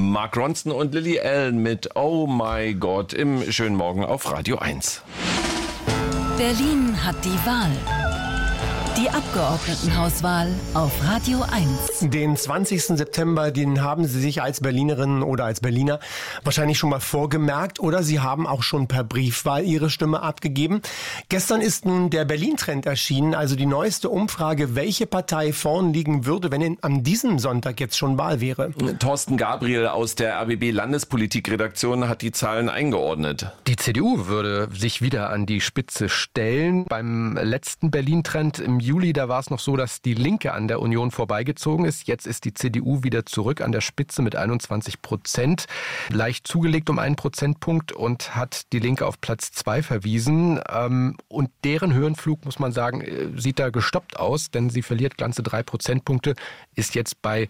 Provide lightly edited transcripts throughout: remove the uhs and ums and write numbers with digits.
Mark Ronson und Lily Allen mit Oh My God im schönen Morgen auf Radio 1. Berlin hat die Wahl. Die Abgeordnetenhauswahl auf Radio 1. Den 20. September, den haben Sie sich als Berlinerin oder als Berliner wahrscheinlich schon mal vorgemerkt oder Sie haben auch schon per Briefwahl Ihre Stimme abgegeben. Gestern ist nun der Berlin-Trend erschienen, also die neueste Umfrage, welche Partei vorn liegen würde, wenn an diesem Sonntag jetzt schon Wahl wäre. Thorsten Gabriel aus der RBB-Landespolitik-Redaktion hat die Zahlen eingeordnet. Die CDU würde sich wieder an die Spitze stellen. Beim letzten Berlin-Trend im Juli, da war es noch so, dass die Linke an der Union vorbeigezogen ist. Jetzt ist die CDU wieder zurück an der Spitze mit 21%. Leicht zugelegt um 1 Prozentpunkt und hat die Linke auf Platz 2 verwiesen. Und deren Höhenflug, muss man sagen, sieht da gestoppt aus, denn sie verliert ganze 3 Prozentpunkte, ist jetzt bei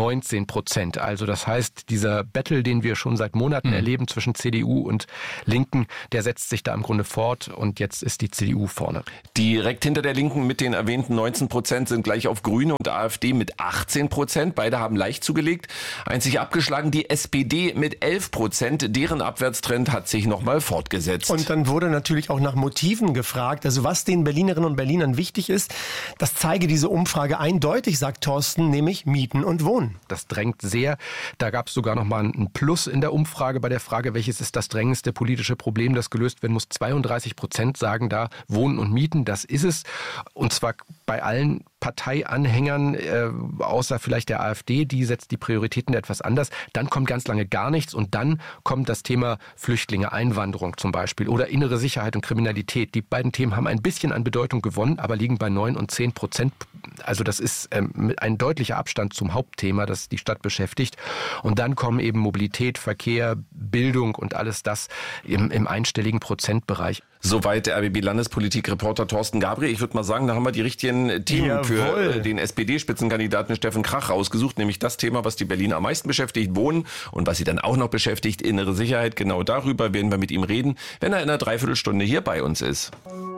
19%. Also das heißt, dieser Battle, den wir schon seit Monaten erleben zwischen CDU und Linken, der setzt sich da im Grunde fort und jetzt ist die CDU vorne. Direkt hinter der Linken mit den erwähnten 19% sind gleich auf Grüne und AfD mit 18%. Beide haben leicht zugelegt. Einzig abgeschlagen die SPD mit 11%. Deren Abwärtstrend hat sich nochmal fortgesetzt. Und dann wurde natürlich auch nach Motiven gefragt. Also was den Berlinerinnen und Berlinern wichtig ist, das zeige diese Umfrage eindeutig, sagt Thorsten, nämlich Mieten und Wohnen. Das drängt sehr. Da gab es sogar nochmal ein Plus in der Umfrage bei der Frage, welches ist das drängendste politische Problem, das gelöst werden muss. 32% sagen da Wohnen und Mieten, das ist es. Und zwar bei allen Parteianhängern, außer vielleicht der AfD, die setzt die Prioritäten etwas anders. Dann kommt ganz lange gar nichts und dann kommt das Thema Flüchtlinge, Einwanderung zum Beispiel oder innere Sicherheit und Kriminalität. Die beiden Themen haben ein bisschen an Bedeutung gewonnen, aber liegen bei 9 und 10%. Also das ist ein deutlicher Abstand zum Hauptthema, das die Stadt beschäftigt. Und dann kommen eben Mobilität, Verkehr, Bildung und alles das im einstelligen Prozentbereich. Soweit der RBB-Landespolitik-Reporter Thorsten Gabriel. Ich würde mal sagen, da haben wir die richtigen Themen für den SPD-Spitzenkandidaten Steffen Krach rausgesucht. Nämlich das Thema, was die Berliner am meisten beschäftigt, Wohnen. Und was sie dann auch noch beschäftigt, innere Sicherheit. Genau darüber werden wir mit ihm reden, wenn er in einer Dreiviertelstunde hier bei uns ist.